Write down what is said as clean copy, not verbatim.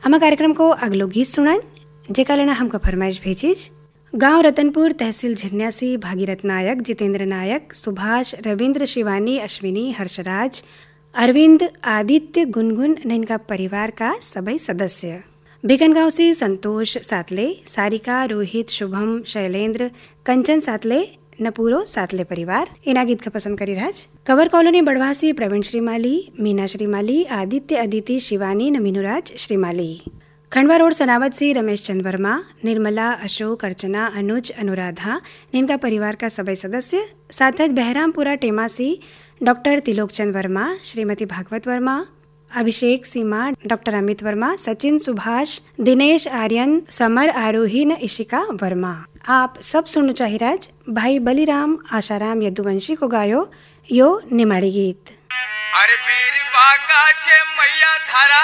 अमा कार्यक्रम को अगलो गीत सुनान जेका लेना हमका फरमाइश भेजीज। गांव रतनपुर, तहसील झिरन्यासी, भागीरथ नायक, जितेंद्र नायक, सुभाष, रविंद्र, शिवानी, अश्विनी, हर्षराज, अरविंद, आदित्य, गुनगुन न इनका परिवार का सभी सदस्य। बिकनगांव से संतोष सातले, सारिका, रोहित, शुभम, शैलेंद्र, कंचन सातले न पूरो सातले परिवार इना गीत का पसंद करी राज। कवर कॉलोनी बड़वासी, प्रवीण श्रीमाली, मीना श्रीमाली, आदित्य, अदिति, शिवानी न मीनूराज श्रीमाली। खंडवा रोड सनावत से रमेश चंद वर्मा, निर्मला, अशोक, अर्चना, अनुज, अनुराधा इनका परिवार का सभी सदस्य। साथ बहरामपुरा टेमा से डॉक्टर तिलोक चंद वर्मा, श्रीमती भागवत वर्मा, अभिषेक, सीमा, डॉक्टर अमित वर्मा, सचिन, सुभाष, दिनेश, आर्यन, समर, आरोही न इशिका वर्मा। आप सब सुनना चाहिए राज भाई बलिराम, आशाराम, यदुवंशी को गायो यो निमाड़ी गीत। अरे बीर बागा चे मैया धारा